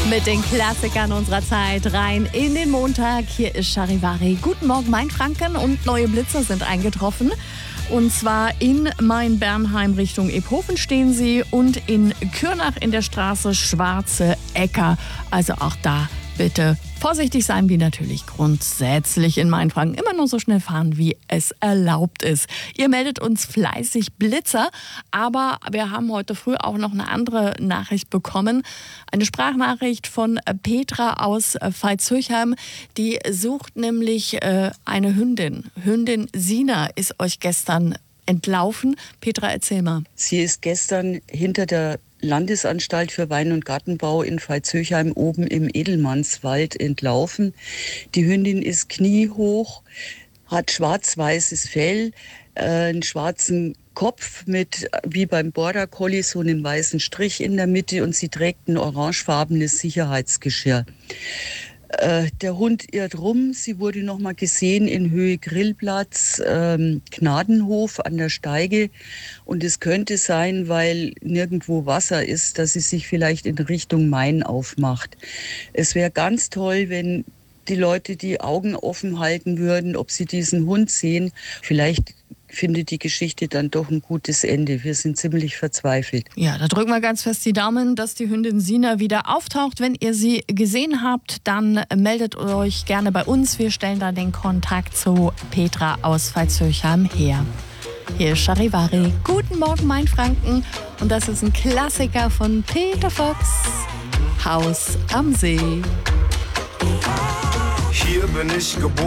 Mit den Klassikern unserer Zeit rein in den Montag. Hier ist Charivari. Guten Morgen, Mainfranken, und neue Blitzer sind eingetroffen. Und zwar in Main-Bernheim Richtung Ephofen stehen sie und in Kürnach in der Straße Schwarze Äcker. Also auch da bitte vorsichtig sein, wie natürlich grundsätzlich in Mainfranken. Immer nur so schnell fahren, wie es erlaubt ist. Ihr meldet uns fleißig Blitzer, aber wir haben heute früh auch noch eine andere Nachricht bekommen. Eine Sprachnachricht von Petra aus Veitshöchheim. Die sucht nämlich eine Hündin. Hündin Sina ist euch gestern entlaufen. Petra, erzähl mal. Sie ist gestern hinter der Landesanstalt für Wein- und Gartenbau in Veitshöchheim oben im Edelmannswald entlaufen. Die Hündin ist kniehoch, hat schwarz-weißes Fell, einen schwarzen Kopf mit, wie beim Border Collie, so einem weißen Strich in der Mitte, und sie trägt ein orangefarbenes Sicherheitsgeschirr. Der Hund irrt rum. Sie wurde noch mal gesehen in Höhe Grillplatz, Gnadenhof an der Steige. Und es könnte sein, weil nirgendwo Wasser ist, dass sie sich vielleicht in Richtung Main aufmacht. Es wäre ganz toll, wenn die Leute die Augen offen halten würden, ob sie diesen Hund sehen. Vielleicht findet die Geschichte dann doch ein gutes Ende. Wir sind ziemlich verzweifelt. Ja, da drücken wir ganz fest die Daumen, dass die Hündin Sina wieder auftaucht. Wenn ihr sie gesehen habt, dann meldet euch gerne bei uns. Wir stellen da den Kontakt zu Petra aus Veitshöchheim her. Hier ist Charivari. Guten Morgen, Mainfranken. Und das ist ein Klassiker von Peter Fox. Haus am See. Hier bin ich geboren.